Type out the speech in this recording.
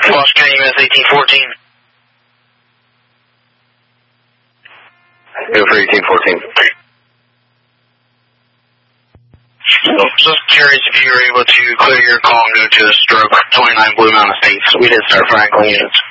Lost County US 1814. Go for 1814. Just curious if you were able to clear your call and go to the stroke 29 Blue Mountain Estates. We did start Franklin units.